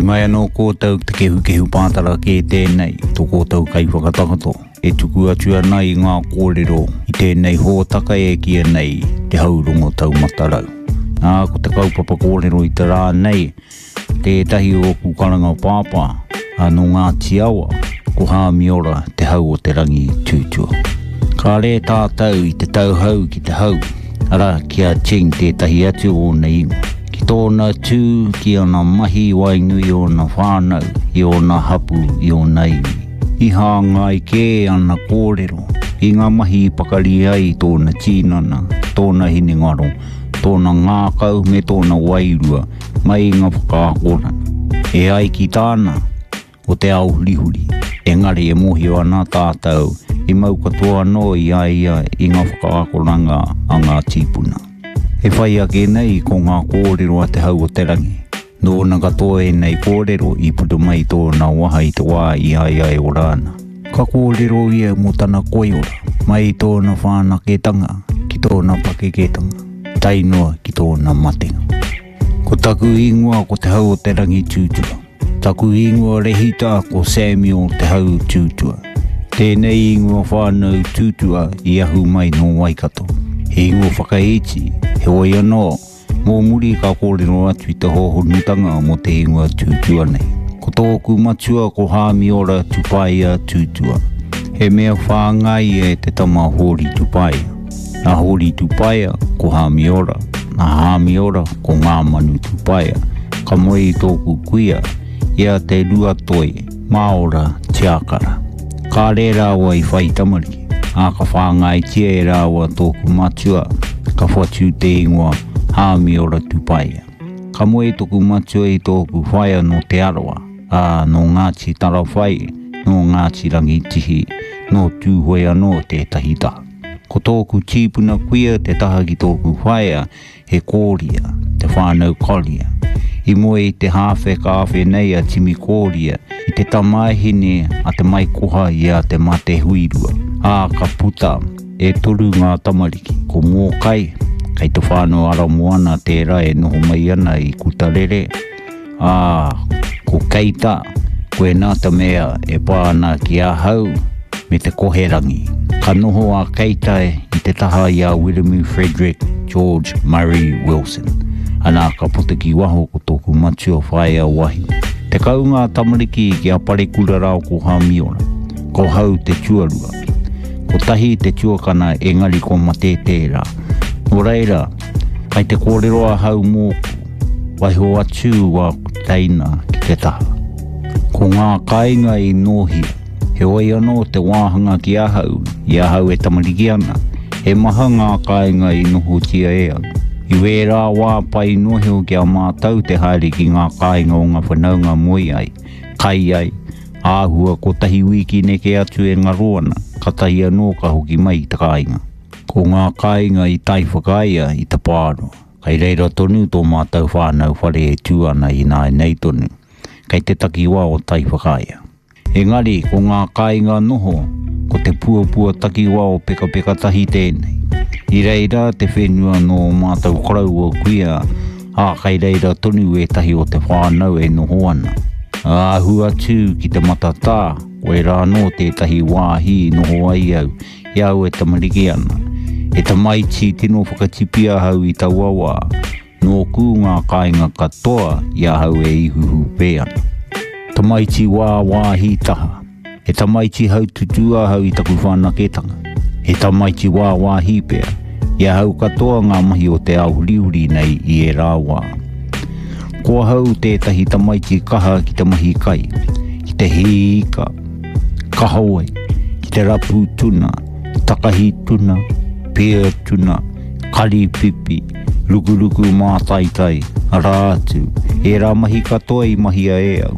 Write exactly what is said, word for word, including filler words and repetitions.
mai anō kōtau te kehu kehu pātara ke tēnei, tō kōtau kai whakatakato. E tuku atua nei ngā kōrero i tēnei hōtaka e kia nei te haurungo tau matarau. Nā ko te kaupapa kōrero i te rā nei, tētahi o kukaranga pāpā, anō ngā tiawa, ko hāmiora te hau o te rangi tūtua. Ka re tātau i te tau hau ki te hau, ara kia ching tētahi atu o nei ingo. Ki tōna tū ki ana mahi wainui o na whānau, i o na hapu i o naiwi. I hāngai kē ana kōrero, i ngā mahi pakari ai tōna tīnana, tōna hinengaro, tōna ngākau me tōna wairua, mai ngā whakakorana. E ai ki tāna, o te au hurihuri, engari e mohi o ana tātau, i mau katoa no i ai i ngā whakakoranga a ngā tīpuna. E whai ake nei ko ngā kōrero a te hau o te rangi. Nō na katoa e nei kōrero i putu mai tōna waha i te wā i ai ai o rāna. Ka kōrero ia mo tana koiora, mai tōna whānaketanga ki tōna pakeketanga, tainoa ki tōna matenga. Ko taku ingoa ko te hau o te rangi tūtua. Taku ingoa rehita ko Samuel te hau tūtua. Tēnei ingoa whānau tūtua i ahu mai no Waikato. He ingoa whakaiti, he oi anō, mō muri ka kōrero atu i te hohonutanga mo te ingoa tūtua nei. Ko tōku matua ko hāmiora tupaia tūtua. He mea whāngai e te tama hori tupaia. Nā hori tupaia ko hāmiora, nā hāmiora ko ngā manu tupaia. Ka moe i tōku kuia, ia te rua toi, maora tiakara. Ka re rāua i whai tamariki, a ka whāngai tia e rāua tōku matua, ka whatu te ingoa hāmiora tupaia. Ka moe tōku matua i tōku whaia no te aroa, a no Ngāti Tarawhai, no Ngāti Rangitihi, no tūhoi anō te tahita. Ko tōku tīpuna kuia te taha ki tōku whaia, he kōria, te whānau koria. I moe i te hawhe ka awhe nei a timi kōria, i te tamahine a te mai koha i a te mate huirua. A ka puta, e toru ngā tamariki, ko mō kai, kai te whānau ara moana tērā e noho mai ana i kutarere. A ko keita, koe nā ta mea e pāna ki a hau me te koherangi. Ka noho a keita e i te taha i a William Frederick George Murray Wilson. Ana ka puta ki waho ko tōku matua whaia wahi. Te kaunga tamariki ki a pare kura rao ko hāmiora, ko hau te tuarua. Ko tahi te tuakana e ngari ko mate tērā. O reira, kai te kōrero a hau mōku, waiho atu wa teina ki te taha. Ko ngā kāinga i nōhia, he oi anō te wāhanga ki a hau, i a hau e tamariki ana, he maha ngā kāinga i noho tia e au. I wērā wā pai nohio ki a mātau te haere ki ngā kāinga o ngā whanaunga moi ai, kai ai, āhua ko tahi wiki neke atu e ngaroana, ka tahi anō ka hoki mai te kāinga. Ko ngā kāinga i tai whakaia i te pāro, kai reira tonu tō mātau whānau whare e tūana i nā nei tonu, kai te taki wā o tai whakaia. Engari, ko ngā kāinga noho, ko te puapua taki wā o peka peka tahi tēnei. I reira te whenua no mātau korau o kuia, a kai reira tonu e tahi o te whānau e noho ana. Āhu atu ki te matatā, o e rāno te tahi wāhi noho ai au, i au e tamariki ana. E ta maiti tino whakatipia hau i tauawa, nō ku ngā kāinga katoa i a hau e ihuhu pē ana. Ta maiti wā wāhi taha, e ta maiti hau tutua hau i taku whanaketanga. E ta maiti wā wāhi pēr, i a hau katoa ngā mahi o te au huriuri nei i e rāwā. Ko hau tētahi ta maiti kaha ki te mahi kai, ki te hiika, kahawai, ki te rapu tuna, takahi tuna, pēr tuna, kari pipi, luku luku mā taitai, rātu, e rā mahi katoa i mahi a e au.